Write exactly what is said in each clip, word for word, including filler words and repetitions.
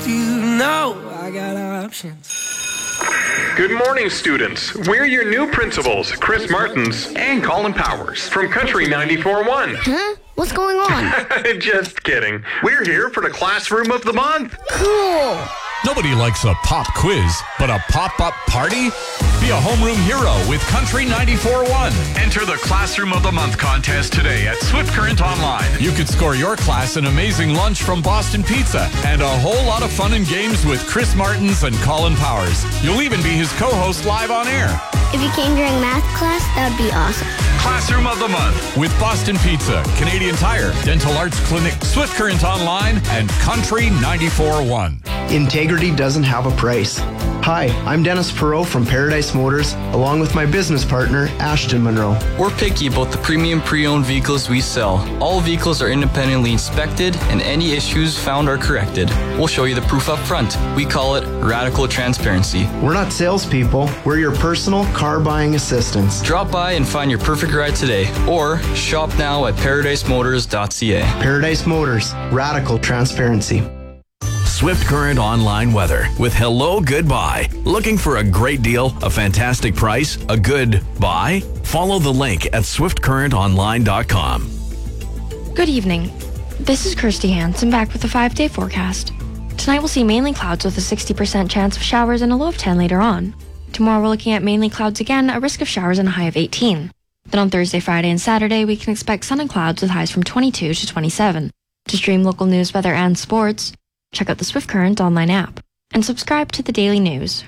you know I got options. Good morning, students. We're your new principals, Chris Martins and Colin Powers from Country ninety-four point one. Huh? What's going on? Just kidding. We're here for the Classroom of the Month. Cool. Nobody likes a pop quiz, but a pop-up party? Be a homeroom hero with Country ninety-four point one. Enter the Classroom of the Month contest today at Swift Current Online. You could score your class an amazing lunch from Boston Pizza and a whole lot of fun and games with Chris Martins and Colin Powers. You'll even be his co-host live on air. If you came during math class, that would be awesome. Classroom of the Month with Boston Pizza, Canadian Tire, Dental Arts Clinic, Swift Current Online, and Country ninety-four point one. Integrity doesn't have a price. Hi, I'm Dennis Perot from Paradise Motors, along with my business partner, Ashton Monroe. We're picky about the premium pre-owned vehicles we sell. All vehicles are independently inspected, and any issues found are corrected. We'll show you the proof up front. We call it radical transparency. We're not salespeople. We're your personal car buying assistants. Drop by and find your perfect ride today, or shop now at paradise motors dot c a. Paradise Motors, radical transparency. Swift Current Online weather with Hello Goodbye. Looking for a great deal, a fantastic price, a good buy? Follow the link at swift current online dot com. Good evening. This is Kirsty Hansen back with the five-day forecast. Tonight we'll see mainly clouds with a sixty percent chance of showers and a low of ten later on. Tomorrow we're looking at mainly clouds again, a risk of showers and a high of eighteen. Then on Thursday, Friday, and Saturday we can expect sun and clouds with highs from twenty-two to twenty-seven. To stream local news, weather, and sports, check out the Swift Current online app and subscribe to the Daily News.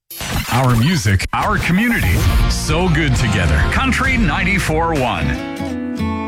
Our music, our community, so good together. Country ninety-four point one.